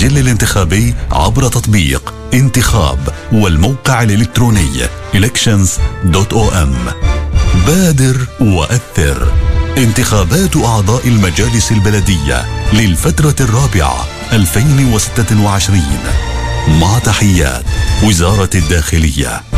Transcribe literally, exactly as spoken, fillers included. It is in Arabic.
السجل الانتخابي عبر تطبيق انتخاب والموقع الإلكتروني إلكشنز دوت أو إم. بادر وأثر. انتخابات أعضاء المجالس البلدية للفترة الرابعة ألفين وستة وعشرين، مع تحيات وزارة الداخلية.